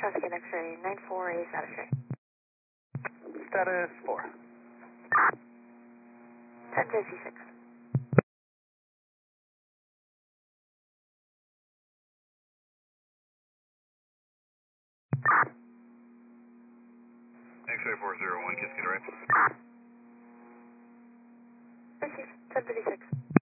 Traffic in X-ray 94A status ray. Status 4. 1056. X-ray 401, kiss get right. Received 1056.